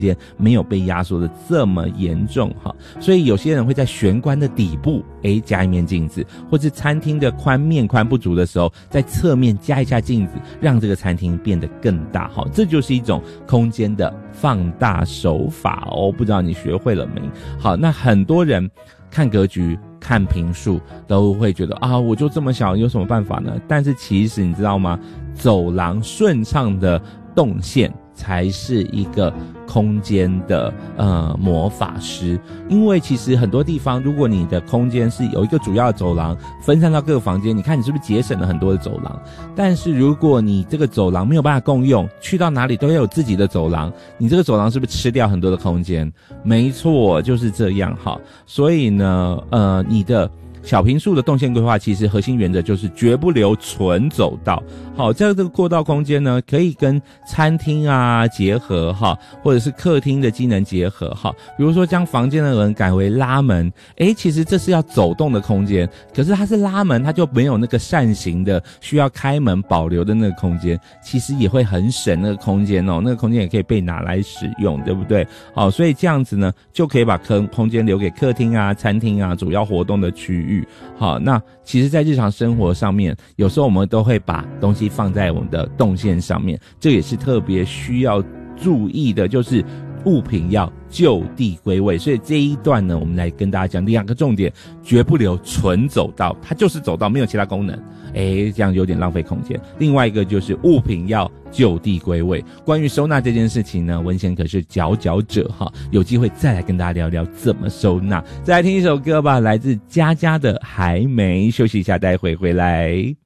间没有被压缩的这么严重哈，所以有些人会在玄关的底部加一面镜子，或是餐厅的面宽不足的时候，在侧面加一下镜子，让这个餐厅变得更大哈，这就是一种空间的放大手法哦，不知道你学会了没？好，那很多人看格局看坪数都会觉得啊，我就这么小，有什么办法呢？但是其实你知道吗？走廊顺畅的动线才是一个空间的魔法师，因为其实很多地方，如果你的空间是有一个主要的走廊分散到各个房间，你看你是不是节省了很多的走廊？但是如果你这个走廊没有办法共用，去到哪里都要有自己的走廊，你这个走廊是不是吃掉很多的空间？没错，就是这样哈。所以呢，你的小坪数的动线规划，其实核心原则就是绝不留纯走道。好，这个过道空间呢，可以跟餐厅啊结合哈，或者是客厅的机能结合哈。比如说将房间的人改为拉门，其实这是要走动的空间，可是它是拉门，它就没有那个扇形的需要开门保留的那个空间，其实也会很省那个空间哦，那个空间也可以被拿来使用，对不对？好，所以这样子呢，就可以把空间留给客厅啊、餐厅啊主要活动的区域。好，那其实在日常生活上面，有时候我们都会把东西放在我们的动线上面，这也是特别需要注意的，就是物品要就地归位。所以这一段呢，我们来跟大家讲2个重点，绝不留纯走道，它就是走道，没有其他功能，这样有点浪费空间。另外一个就是物品要就地归位。关于收纳这件事情呢，文贤可是佼佼者哈，有机会再来跟大家聊聊怎么收纳。再来听一首歌吧，来自佳佳的还没。休息一下，待会回来。